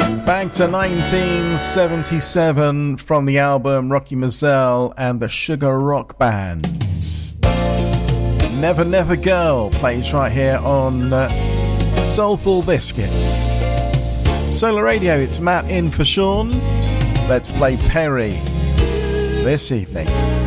Back to 1977 from the album Rocky Mazel and the Sugar Rock Band. Never Never Girl plays right here on Soulful Biscuits. Solar Radio, it's Matt in for Sean. Let's play Perry this evening.